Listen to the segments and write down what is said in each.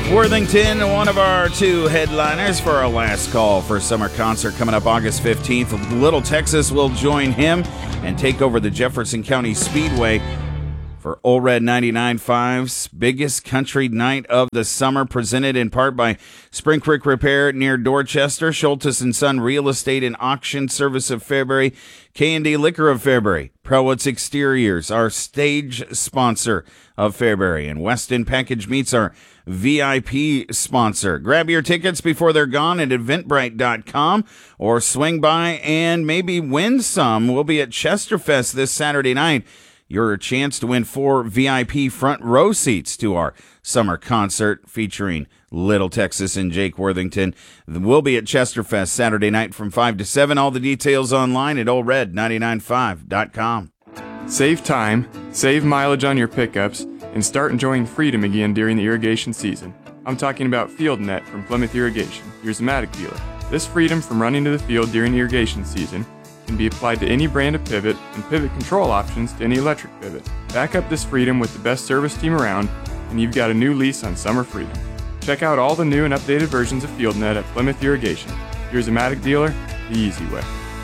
Worthington, one of our two headliners for our last call for summer concert coming up August 15th. Little Texas will join him and take over the Jefferson County Speedway for Ole Red 99.5's biggest country night of the summer, presented in part by Spring Creek Repair near Dorchester, Schultes & Son Real Estate and Auction Service of Fairbury, K&D Liquor of Fairbury, Prowitz Exteriors, our stage sponsor of Fairbury, and Weston Package Meats, our VIP sponsor. Grab your tickets before they're gone at eventbrite.com or swing by and maybe win some. We'll be at Chesterfest this Saturday night. Your chance to win 4 VIP front row seats to our summer concert featuring Little Texas and Jake Worthington. We'll be at Chesterfest Saturday night from 5 to 7. All the details online at OleRed995.com. Save time, save mileage on your pickups, and start enjoying freedom again during the irrigation season. I'm talking about FieldNet from Plymouth Irrigation, your Zematic dealer. This freedom from running to the field during irrigation season can be applied to any brand of pivot and pivot control options to any electric pivot. Back up this freedom with the best service team around, and you've got a new lease on summer freedom. Check out all the new and updated versions of FieldNet at Plymouth Irrigation, your Zematic dealer, the easy way.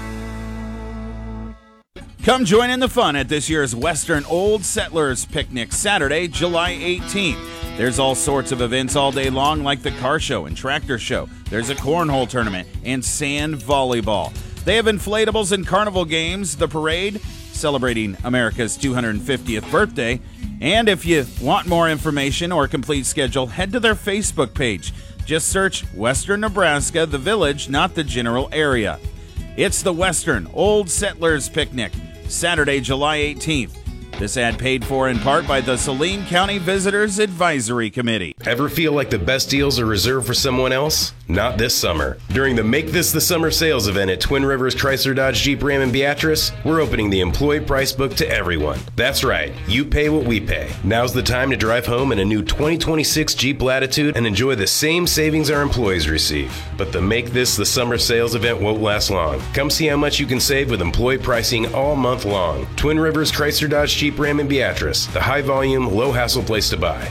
Come join in the fun at this year's Western Old Settlers Picnic, Saturday, July 18th. There's all sorts of events all day long, like the car show and tractor show. There's a cornhole tournament and sand volleyball. They have inflatables and carnival games, the parade, celebrating America's 250th birthday. And if you want more information or complete schedule, head to their Facebook page. Just search Western Nebraska, the village, not the general area. It's the Western Old Settlers Picnic, Saturday, July 18th. This ad paid for in part by the Saline County Visitors Advisory Committee. Ever feel like the best deals are reserved for someone else? Not this summer. During the Make This the Summer sales event at Twin Rivers Chrysler Dodge Jeep Ram in Beatrice, we're opening the employee price book to everyone. That's right, you pay what we pay. Now's the time to drive home in a new 2026 Jeep Latitude and enjoy the same savings our employees receive. But the Make This the Summer sales event won't last long. Come see how much you can save with employee pricing all month long. Twin Rivers Chrysler Dodge Jeep Ram in Beatrice, the high-volume, low-hassle place to buy.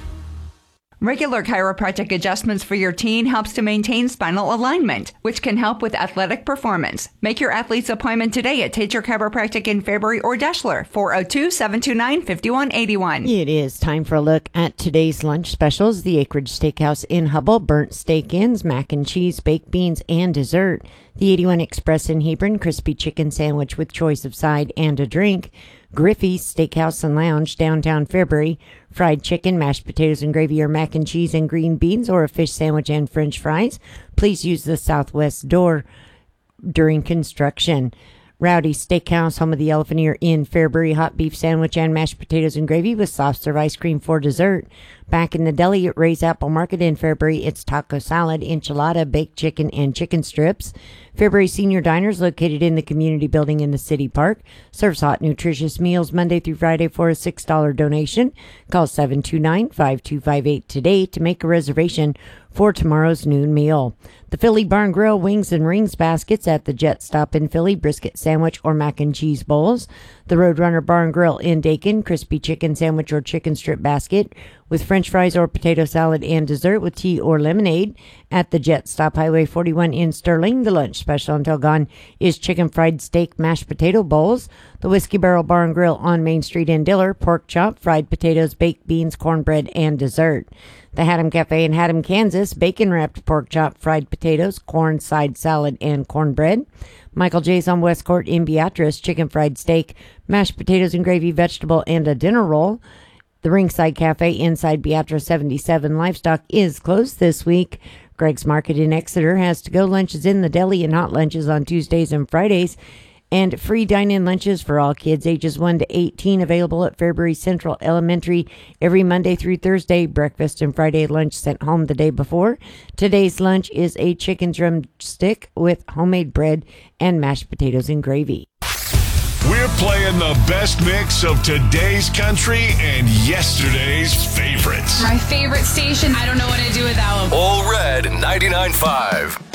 Regular chiropractic adjustments for your teen helps to maintain spinal alignment, which can help with athletic performance. Make your athlete's appointment today at Tater Chiropractic in Fairbury or Deshler, 402-729-5181. It is time for a look at today's lunch specials. The Acreage Steakhouse in Hubble, burnt steak ends, mac and cheese, baked beans, and dessert. The 81 Express in Hebron, crispy chicken sandwich with choice of side and a drink. Griffey's Steakhouse and Lounge, downtown Fairbury, fried chicken, mashed potatoes and gravy, or mac and cheese and green beans, or a fish sandwich and french fries. Please use the southwest door during construction. Rowdy's Steakhouse, home of the Elephant Ear in Fairbury, hot beef sandwich and mashed potatoes and gravy with soft serve ice cream for dessert. Back in the deli at Ray's Apple Market in Fairbury, it's taco salad, enchilada, baked chicken, and chicken strips. Fairbury Senior Diners, located in the community building in the city park, serves hot, nutritious meals Monday through Friday for a $6 donation. Call 729-5258 today to make a reservation for tomorrow's noon meal. The Philly Barn Grill wings and rings baskets at the Jet Stop in Philly, brisket sandwich or mac and cheese bowls. The Roadrunner Barn Grill in Dakin, crispy chicken sandwich or chicken strip basket with french fries or potato salad and dessert with tea or lemonade. At the Jet Stop, Highway 41 in Sterling, the lunch special until gone is chicken fried steak mashed potato bowls. The Whiskey Barrel Barn Grill on Main Street in Diller, pork chop, fried potatoes, baked beans, cornbread, and dessert. The Haddam Cafe in Haddam, Kansas, bacon-wrapped pork chop, fried potatoes, corn side salad, and cornbread. Michael J's on West Court in Beatrice, chicken fried steak, mashed potatoes and gravy, vegetable, and a dinner roll. The Ringside Cafe inside Beatrice 77 Livestock is closed this week. Greg's Market in Exeter has to-go lunches in the deli and hot lunches on Tuesdays and Fridays. And free dine-in lunches for all kids ages 1 to 18 available at Fairbury Central Elementary every Monday through Thursday. Breakfast and Friday lunch sent home the day before. Today's lunch is a chicken drumstick with homemade bread and mashed potatoes and gravy. We're playing the best mix of today's country and yesterday's favorites. My favorite station. I don't know what I'd do without them. Ole Red 99.5.